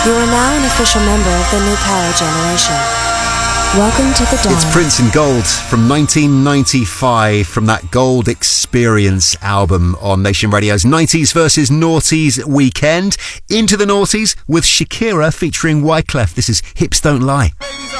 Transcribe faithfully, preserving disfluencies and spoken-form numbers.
You are now an official member of the New Power generation. Welcome to the dawn. It's Prince and Gold from nineteen ninety-five, from that Gold Experience album on Nation Radio's nineties versus Noughties weekend. Into the Noughties with Shakira featuring Wyclef. This is Hips Don't Lie.